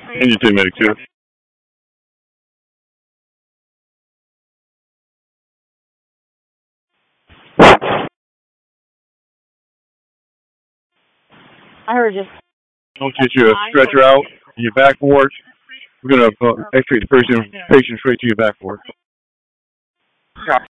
And you take medic too. I heard you. Don't get you a stretcher out in your back ward. We're gonna x-ray the patient straight to your back ward.